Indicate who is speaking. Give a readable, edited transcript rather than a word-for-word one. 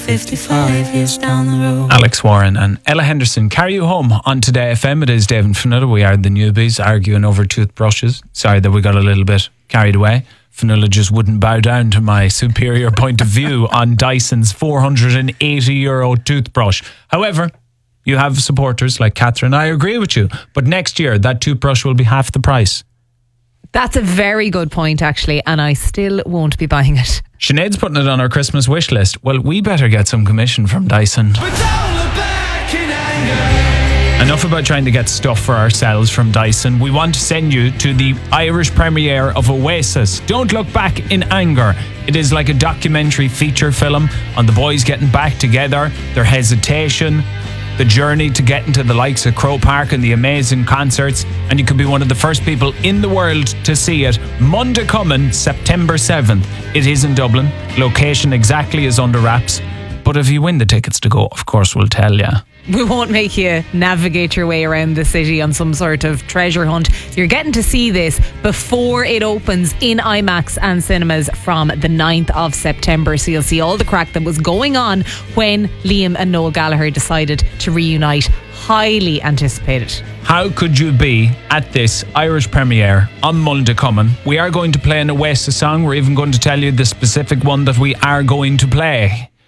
Speaker 1: 55 years down the road.
Speaker 2: Alex Warren and Ella Henderson carry you home on Today FM. It is Dave and Fionnuala. We are the newbies arguing over toothbrushes. Sorry that we got a little bit carried away. Fionnuala just wouldn't bow down to my superior point of view on Dyson's €480 toothbrush. However, you have supporters like Catherine. I agree with you. But next year, that toothbrush will be half the price.
Speaker 3: That's a very good point, actually, and I still won't be buying it.
Speaker 2: Sinead's putting it on our Christmas wish list. Well, we better get some commission from Dyson. Enough about trying to get stuff for ourselves from Dyson. We want to send you to the Irish premiere of Oasis. Don't Look Back in Anger. It is like a documentary feature film on the boys getting back together, their hesitation, the journey to get into the likes of Croke Park and the amazing concerts, and you could be one of the first people in the world to see it. Monday coming, September 7th. It is in Dublin. Location exactly is under wraps. But if you win the tickets to go, of course we'll tell you.
Speaker 3: We won't make you navigate your way around the city on some sort of treasure hunt. You're getting to see this before it opens in IMAX and cinemas from the 9th of September. So you'll see all the crack that was going on when Liam and Noel Gallagher decided to reunite. Highly anticipated.
Speaker 2: How could you be at this Irish premiere on Monday coming? We are going to play an Oasis song. We're even going to tell you the specific one that we are going to play.